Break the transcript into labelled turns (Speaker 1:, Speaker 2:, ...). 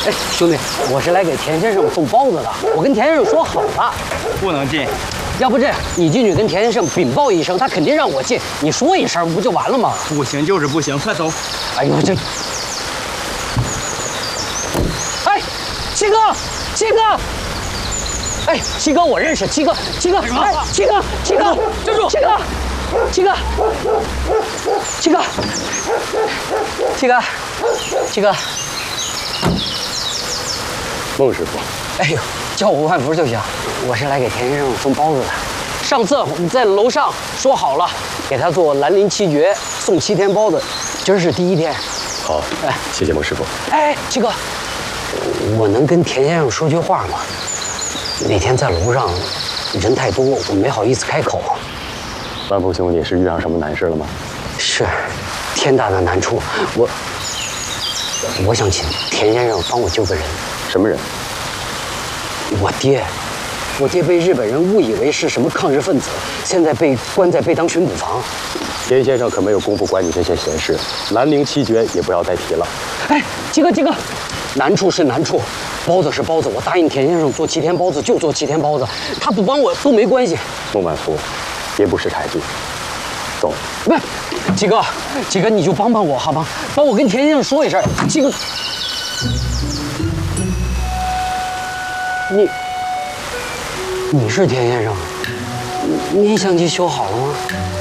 Speaker 1: 哎，兄弟，我是来给田先生送包子的，我跟田先生说好了，
Speaker 2: 不能进。
Speaker 1: 要不这样，你进去跟田先生禀报一声，他肯定让我进，你说一声不就完了吗？
Speaker 2: 不行就是不行，快走！
Speaker 1: 哎呦这，哎，七哥，七哥。 哎，七哥，我认识七哥，七哥，哎，七哥，七哥，站住！七哥，七哥，七哥，七哥，七哥，
Speaker 3: 孟师傅，
Speaker 1: 哎呦，叫我万福就行。我是来给田先生送包子的。上次我们在楼上说好了，给他做兰陵七绝，送7天包子，今儿是第1天。
Speaker 3: 好，哎，谢谢孟师傅。
Speaker 1: 哎，七哥，我能跟田先生说句话吗？ 那天在楼上人太多，我没好意思开口。
Speaker 3: 万福兄弟是遇上什么难事了吗？
Speaker 1: 是，天大的难处。我想请田先生帮我救个人。
Speaker 3: 什么人？
Speaker 1: 我爹。我爹被日本人误以为是什么抗日分子，现在被关在贝当巡捕房。
Speaker 3: 田先生可没有功夫管你这些闲事，兰陵七绝也不要再提了。
Speaker 1: 哎，七哥，七哥，难处是难处。 包子是包子，我答应田先生做7天包子就做7天包子，他不帮我都没关系。
Speaker 3: 孟万福，别不识抬举。走。
Speaker 1: 不是，七哥，七哥你就帮帮我好吗？帮我跟田先生说一声。七哥，你是田先生？你相机修好了吗？